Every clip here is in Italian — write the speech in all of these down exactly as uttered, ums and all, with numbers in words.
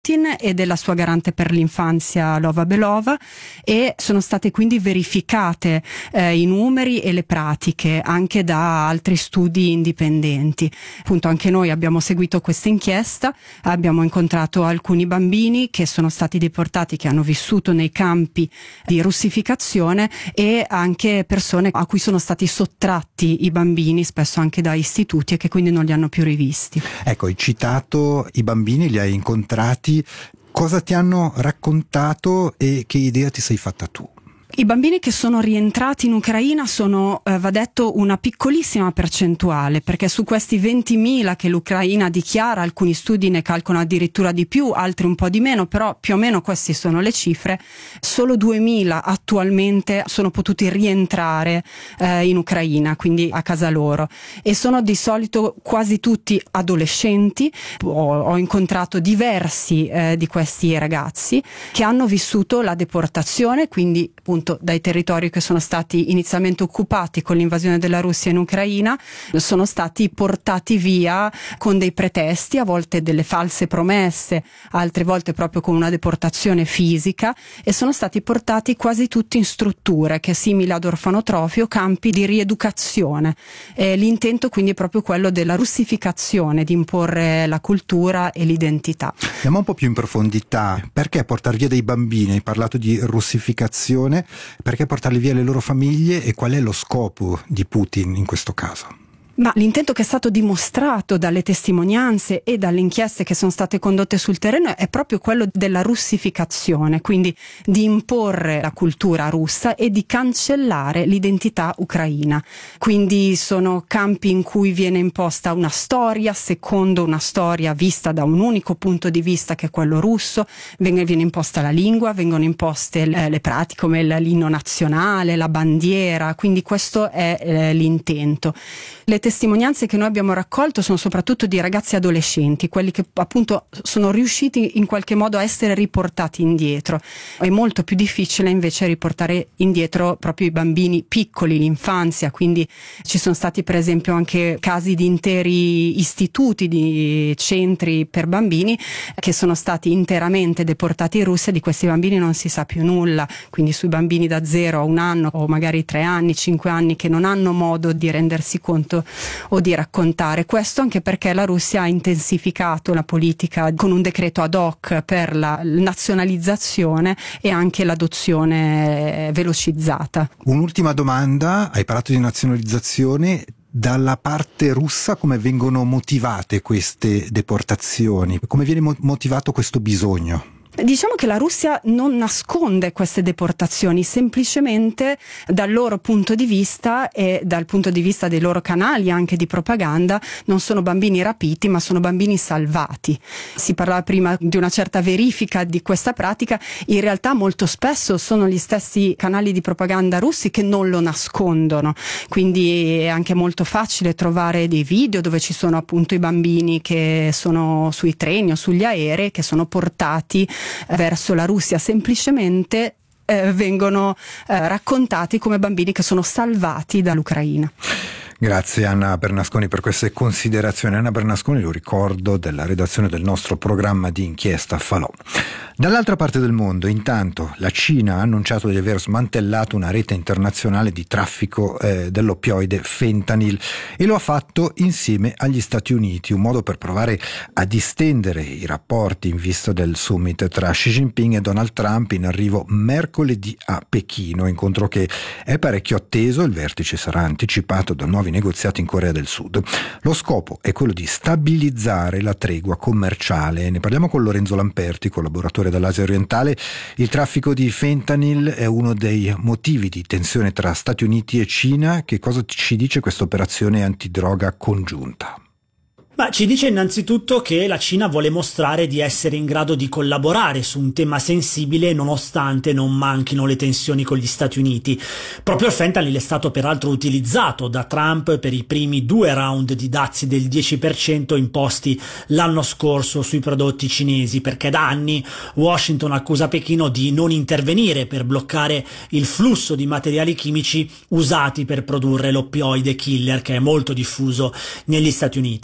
e della sua garante per l'infanzia Lova Belova, e sono state quindi verificate eh, i numeri e le pratiche anche da altri studi indipendenti. Appunto anche noi abbiamo seguito questa inchiesta, abbiamo incontrato alcuni bambini che sono stati deportati, che hanno vissuto nei campi di russificazione, e anche persone a cui sono stati sottratti i bambini, spesso anche da istituti, e che quindi non li hanno più rivisti. Ecco, hai citato i bambini, li hai incontrati. Cosa ti hanno raccontato e che idea ti sei fatta tu? I bambini che sono rientrati in Ucraina sono, eh, va detto, una piccolissima percentuale, perché su questi ventimila che l'Ucraina dichiara, alcuni studi ne calcolano addirittura di più, altri un po' di meno, però più o meno queste sono le cifre. Solo duemila attualmente sono potuti rientrare eh, in Ucraina, quindi a casa loro, e sono di solito quasi tutti adolescenti. Ho, ho incontrato diversi eh, di questi ragazzi che hanno vissuto la deportazione, quindi appunto dai territori che sono stati inizialmente occupati con l'invasione della Russia in Ucraina, sono stati portati via con dei pretesti, a volte delle false promesse, altre volte proprio con una deportazione fisica, e sono stati portati quasi tutti in strutture che, simili ad orfanotrofi o campi di rieducazione. E l'intento quindi è proprio quello della russificazione, di imporre la cultura e l'identità. Andiamo un po' più in profondità. Perché portare via dei bambini? Hai parlato di russificazione. Perché portarli via le loro famiglie e qual è lo scopo di Putin in questo caso? Ma l'intento che è stato dimostrato dalle testimonianze e dalle inchieste che sono state condotte sul terreno è proprio quello della russificazione, quindi di imporre la cultura russa e di cancellare l'identità ucraina. Quindi sono campi in cui viene imposta una storia secondo una storia vista da un unico punto di vista, che è quello russo, viene, viene imposta la lingua, vengono imposte le, le pratiche come l'inno nazionale, la bandiera, quindi questo è eh, l'intento. Le testimonianze che noi abbiamo raccolto sono soprattutto di ragazzi adolescenti, quelli che appunto sono riusciti in qualche modo a essere riportati indietro. È molto più difficile invece riportare indietro proprio i bambini piccoli, l'infanzia, quindi ci sono stati per esempio anche casi di interi istituti, di centri per bambini che sono stati interamente deportati in Russia. Di questi bambini non si sa più nulla, quindi sui bambini da zero a un anno o magari tre anni, cinque anni, che non hanno modo di rendersi conto o di raccontare. Questo anche perché la Russia ha intensificato la politica con un decreto ad hoc per la nazionalizzazione e anche l'adozione velocizzata. Un'ultima domanda, hai parlato di nazionalizzazione. Dalla parte russa come vengono motivate queste deportazioni? Come viene motivato questo bisogno? Diciamo che la Russia non nasconde queste deportazioni, semplicemente dal loro punto di vista e dal punto di vista dei loro canali anche di propaganda non sono bambini rapiti, ma sono bambini salvati. Si parlava prima di una certa verifica di questa pratica, in realtà molto spesso sono gli stessi canali di propaganda russi che non lo nascondono, quindi è anche molto facile trovare dei video dove ci sono appunto i bambini che sono sui treni o sugli aerei, che sono portati verso la Russia, semplicemente eh, vengono eh, raccontati come bambini che sono salvati dall'Ucraina. Grazie Anna Bernasconi per queste considerazioni. Anna Bernasconi, lo ricordo, della redazione del nostro programma di inchiesta Falò. Dall'altra parte del mondo, intanto, la Cina ha annunciato di aver smantellato una rete internazionale di traffico eh, dell'oppioide fentanyl, e lo ha fatto insieme agli Stati Uniti, un modo per provare a distendere i rapporti in vista del summit tra Xi Jinping e Donald Trump in arrivo mercoledì a Pechino, incontro che è parecchio atteso. Il vertice sarà anticipato da nuovi negoziati in Corea del Sud. Lo scopo è quello di stabilizzare la tregua commerciale. Ne parliamo con Lorenzo Lamperti, collaboratore dall'Asia orientale. Il traffico di fentanyl è uno dei motivi di tensione tra Stati Uniti e Cina. Che cosa ci dice questa operazione antidroga congiunta? Ma ci dice innanzitutto che la Cina vuole mostrare di essere in grado di collaborare su un tema sensibile nonostante non manchino le tensioni con gli Stati Uniti. Proprio il fentanyl è stato peraltro utilizzato da Trump per i primi due round di dazi del dieci per cento imposti l'anno scorso sui prodotti cinesi, perché da anni Washington accusa Pechino di non intervenire per bloccare il flusso di materiali chimici usati per produrre l'oppioide killer, che è molto diffuso negli Stati Uniti.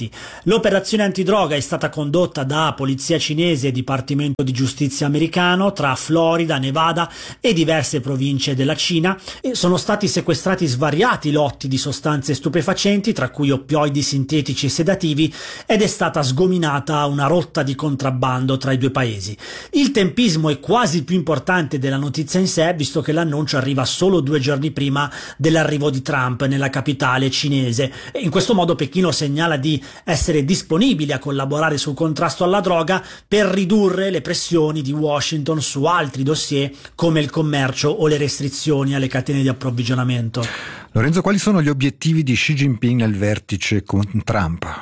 L'operazione antidroga è stata condotta da polizia cinese e Dipartimento di Giustizia americano tra Florida, Nevada e diverse province della Cina, e sono stati sequestrati svariati lotti di sostanze stupefacenti, tra cui oppioidi sintetici e sedativi, ed è stata sgominata una rotta di contrabbando tra i due paesi. Il tempismo è quasi più importante della notizia in sé, visto che l'annuncio arriva solo due giorni prima dell'arrivo di Trump nella capitale cinese. E in questo modo Pechino segnala di essere disponibile a collaborare sul contrasto alla droga per ridurre le pressioni di Washington su altri dossier come il commercio o le restrizioni alle catene di approvvigionamento. Lorenzo, quali sono gli obiettivi di Xi Jinping nel vertice con Trump?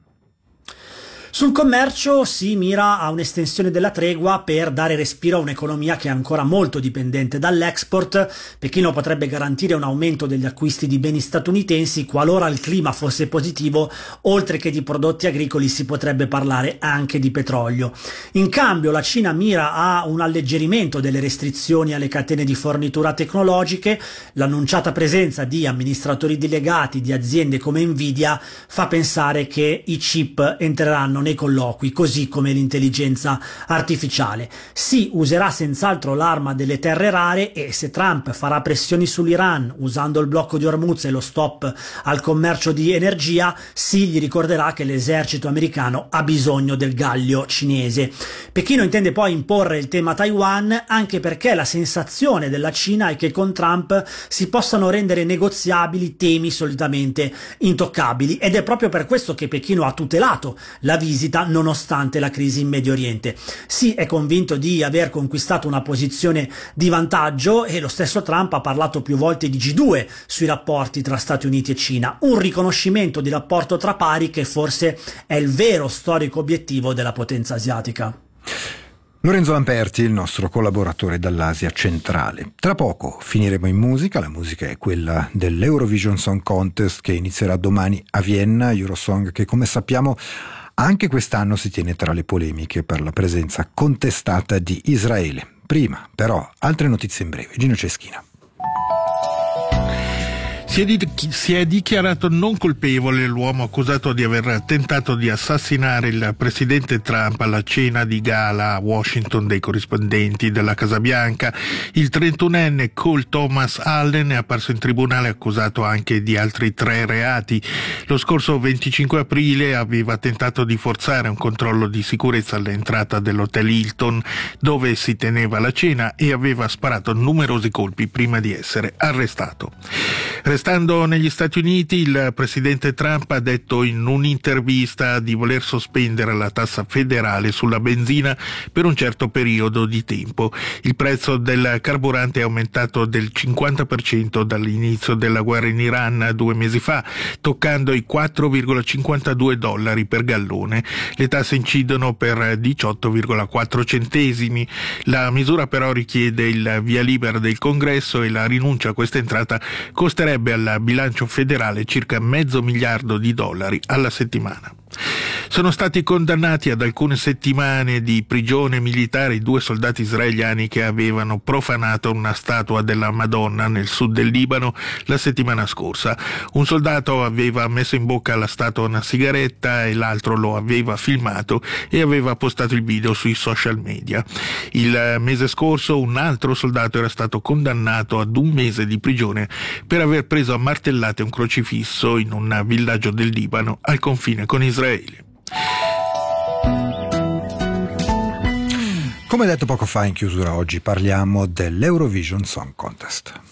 Sul commercio si mira a un'estensione della tregua per dare respiro a un'economia che è ancora molto dipendente dall'export. Pechino potrebbe garantire un aumento degli acquisti di beni statunitensi qualora il clima fosse positivo. Oltre che di prodotti agricoli si potrebbe parlare anche di petrolio. In cambio la Cina mira a un alleggerimento delle restrizioni alle catene di fornitura tecnologiche. L'annunciata presenza di amministratori delegati di aziende come Nvidia fa pensare che i chip entreranno nei colloqui, così come l'intelligenza artificiale. Si userà senz'altro l'arma delle terre rare, e se Trump farà pressioni sull'Iran usando il blocco di Hormuz e lo stop al commercio di energia, si gli ricorderà che l'esercito americano ha bisogno del gallio cinese. Pechino intende poi imporre il tema Taiwan, anche perché la sensazione della Cina è che con Trump si possano rendere negoziabili temi solitamente intoccabili, ed è proprio per questo che Pechino ha tutelato la visita nonostante la crisi in Medio Oriente. Sì, è convinto di aver conquistato una posizione di vantaggio, e lo stesso Trump ha parlato più volte di G due sui rapporti tra Stati Uniti e Cina, un riconoscimento di rapporto tra pari che forse è il vero storico obiettivo della potenza asiatica. Lorenzo Lamperti, il nostro collaboratore dall'Asia centrale. Tra poco finiremo in musica, la musica è quella dell'Eurovision Song Contest che inizierà domani a Vienna, Eurosong che come sappiamo anche quest'anno si tiene tra le polemiche per la presenza contestata di Israele. Prima, però, altre notizie in breve. Gino Ceschina. Si è, di- si è dichiarato non colpevole l'uomo accusato di aver tentato di assassinare il presidente Trump alla cena di gala a Washington dei corrispondenti della Casa Bianca. Il trentunenne Cole Thomas Allen è apparso in tribunale accusato anche di altri tre reati. Lo scorso venticinque aprile aveva tentato di forzare un controllo di sicurezza all'entrata dell'hotel Hilton dove si teneva la cena e aveva sparato numerosi colpi prima di essere arrestato. Restando negli Stati Uniti, il presidente Trump ha detto in un'intervista di voler sospendere la tassa federale sulla benzina per un certo periodo di tempo. Il prezzo del carburante è aumentato del cinquanta per cento dall'inizio della guerra in Iran due mesi fa, toccando i quattro virgola cinquantadue dollari per gallone. Le tasse incidono per diciotto virgola quattro centesimi. La misura però richiede il via libera del Congresso e la rinuncia a questa entrata costerebbe al bilancio federale circa mezzo miliardo di dollari alla settimana. Sono stati condannati ad alcune settimane di prigione militare i due soldati israeliani che avevano profanato una statua della Madonna nel sud del Libano la settimana scorsa. Un soldato aveva messo in bocca alla statua una sigaretta e l'altro lo aveva filmato e aveva postato il video sui social media. Il mese scorso un altro soldato era stato condannato ad un mese di prigione per aver preso a martellate un crocifisso in un villaggio del Libano al confine con Israele. Come detto poco fa in chiusura, oggi parliamo dell'Eurovision Song Contest.